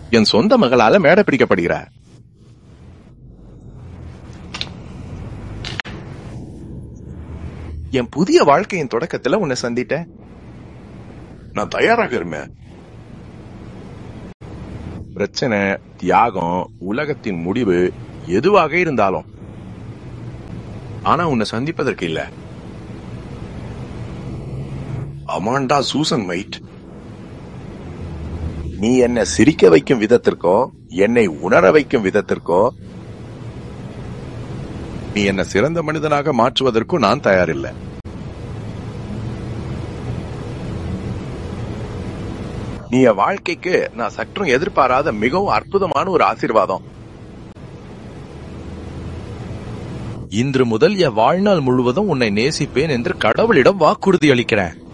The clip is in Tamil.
என் சொந்த மகளால மேடை பிடிக்கப்படுகிறார். என் புதிய வாழ்க்கையின் தொடக்கத்துல உன்னை சந்திட்டேன். நான் தயாராக இருந்தேன். பிரச்சனை, தியாகம், உலகத்தின் முடிவு எதுவாக இருந்தாலும். ஆனா உன்னை சந்திப்பதற்கு இல்ல. அமாண்டா சூசன் மைட், நீ என்னை சிரிக்க வைக்கும் விதத்திற்கோ, என்னை உணர வைக்கும் விதத்திற்கோ, நீ என்ன சிறந்த மனிதனாக மாற்றுவதற்கும் நான் தயாரில்லை. நீ என் வாழ்க்கைக்கு நான் சற்றும் எதிர்பாராத மிகவும் அற்புதமான ஒரு ஆசீர்வாதம். இன்று முதல் என் வாழ்நாள் முழுவதும் உன்னை நேசிப்பேன் என்று கடவுளிடம் வாக்குறுதி அளிக்கிறேன்.